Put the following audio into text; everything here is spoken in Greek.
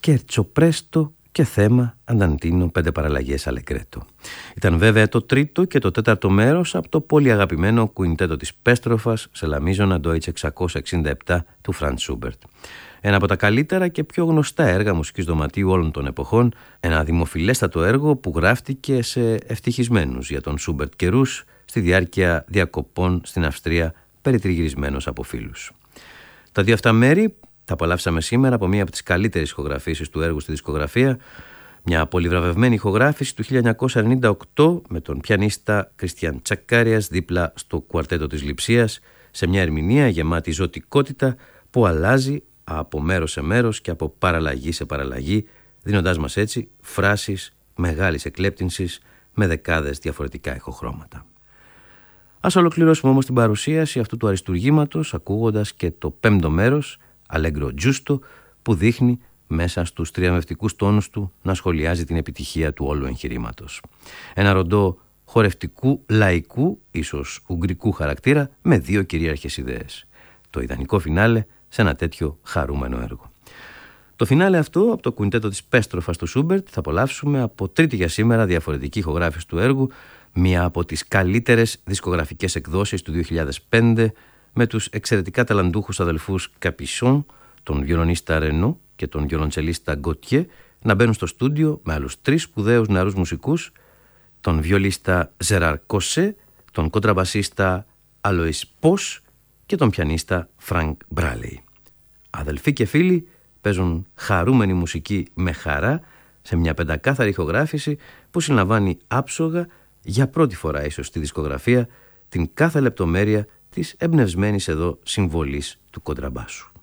Σκέρτσο πρέστο και θέμα Ανταντίνο 5 παραλλαγές αλεκρέτο. Ήταν βέβαια το τρίτο και το τέταρτο μέρος από το πολύ αγαπημένο κουιντέτο της Πέστροφας σε λαμίζωνα Deutsche 667 του Φραντς Σούμπερτ. Ένα από τα καλύτερα και πιο γνωστά έργα μουσικής δωματίου όλων των εποχών, ένα δημοφιλέστατο έργο που γράφτηκε σε ευτυχισμένους για τον Σούμπερτ καιρούς στη διάρκεια διακοπών στην Αυστρία, περιτριγυρισμένος από φίλους. Τα δύο αυτά μέρη τα απολαύσαμε σήμερα από μία από τις καλύτερες ηχογραφήσεις του έργου στη δισκογραφία, μια πολυβραβευμένη ηχογράφηση του 1998 με τον πιανίστα Κριστιαν Τσακάριας δίπλα στο κουαρτέτο της Λειψίας, σε μια ερμηνεία γεμάτη ζωτικότητα που αλλάζει από μέρος σε μέρος και από παραλλαγή σε παραλλαγή, δίνοντάς μας έτσι φράσεις μεγάλης εκλέπτυνσης με δεκάδες διαφορετικά ηχοχρώματα. Ας ολοκληρώσουμε όμως την παρουσίαση αυτού του αριστουργήματος ακούγοντας και το πέμπτο μέρος, Allegro Giusto, που δείχνει μέσα στους τριαμβευτικούς τόνους του να σχολιάζει την επιτυχία του όλου εγχειρήματος. Ένα ροντό χορευτικού, λαϊκού, ίσως ουγγρικού χαρακτήρα, με δύο κυρίαρχες ιδέες. Το ιδανικό φινάλε σε ένα τέτοιο χαρούμενο έργο. Το φινάλε αυτό, από το κουιντέτο της Πέστροφας του Σούμπερτ, θα απολαύσουμε από τρίτη για σήμερα διαφορετική ηχογράφηση του έργου, μία από τις καλύτερες δισκογραφικές εκδόσεις του 2005, με τους εξαιρετικά ταλαντούχους αδελφούς Καπισόν, τον βιολονίστα Ρενό και τον βιολοντσελίστα Γκοτιέ, να μπαίνουν στο στούντιο με άλλους τρεις σπουδαίους νεαρούς μουσικούς, τον βιολίστα Ζεράρ Κοσέ, τον κοντραμπασίστα Αλοίς Πώς και τον πιανίστα Φρανκ Μπράλεϊ. Αδελφοί και φίλοι παίζουν χαρούμενη μουσική με χαρά σε μια πεντακάθαρη ηχογράφηση που συλλαμβάνει άψογα, για πρώτη φορά ίσως στη δισκογραφία, την κάθε λεπτομέρεια της εμπνευσμένης εδώ συμβολής του κοντραμπάσου.